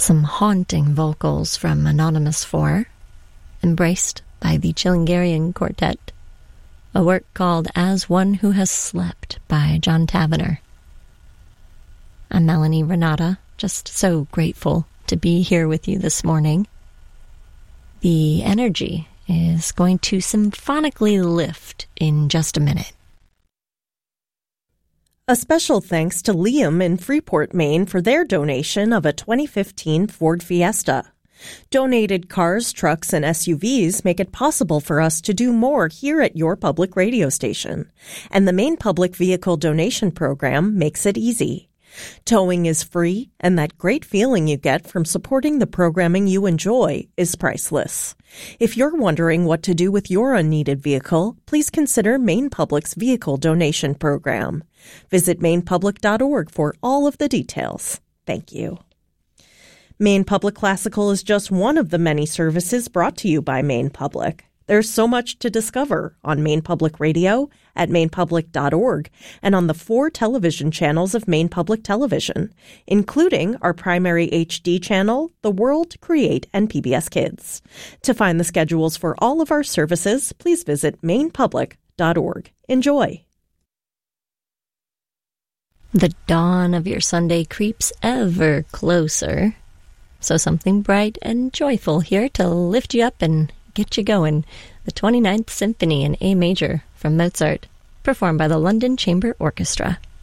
Some haunting vocals from Anonymous 4, embraced by the Chilingarian Quartet, a work called As One Who Has Slept by John Tavener. I'm Melanie Renata, just so grateful to be here with you this morning. The energy is going to symphonically lift in just a minute. A special thanks to Liam in Freeport, Maine for their donation of a 2015 Ford Fiesta. Donated cars, trucks, and SUVs make it possible for us to do more here at your public radio station. And the Maine Public Vehicle Donation Program makes it easy. Towing is free, and that great feeling you get from supporting the programming you enjoy is priceless. If you're wondering what to do with your unneeded vehicle, please consider Maine Public's Vehicle Donation Program. Visit mainepublic.org for all of the details. Thank you. Maine Public Classical is just one of the many services brought to you by Maine Public. There's so much to discover on Maine Public Radio, at mainepublic.org, and on the 4 television channels of Maine Public Television, including our primary HD channel, The World, Create, and PBS Kids. To find the schedules for all of our services, please visit mainepublic.org. Enjoy. The dawn of your Sunday creeps ever closer. So something bright and joyful here to lift you up and get you going. The 29th Symphony in A Major from Mozart, performed by the London Chamber Orchestra.